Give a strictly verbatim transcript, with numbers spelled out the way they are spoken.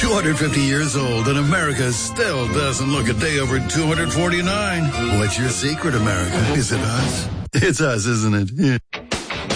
two hundred fifty years old, and America still doesn't look a day over two hundred forty-nine. What's your secret, America? Is it us? It's us, isn't it? Yeah.